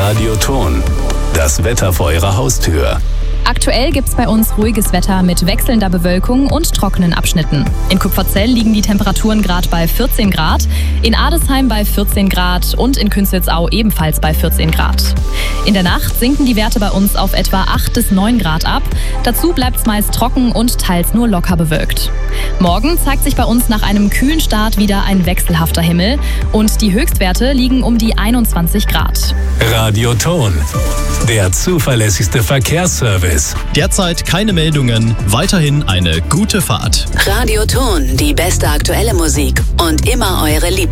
Radioton. Das Wetter vor Ihrer Haustür. Aktuell gibt's bei uns ruhiges Wetter mit wechselnder Bewölkung und trockenen Abschnitten. In Kupferzell liegen die Temperaturen gerade bei 14 Grad, in Adesheim bei 14 Grad und in Künzelsau ebenfalls bei 14 Grad. In der Nacht sinken die Werte bei uns auf etwa 8 bis 9 Grad ab. Dazu bleibt's meist trocken und teils nur locker bewölkt. Morgen zeigt sich bei uns nach einem kühlen Start wieder ein wechselhafter Himmel und die Höchstwerte liegen um die 21 Grad. Radioton, der zuverlässigste Verkehrsservice. Derzeit keine Meldungen, weiterhin eine gute Fahrt. Radioton, die beste aktuelle Musik und immer eure Lieblings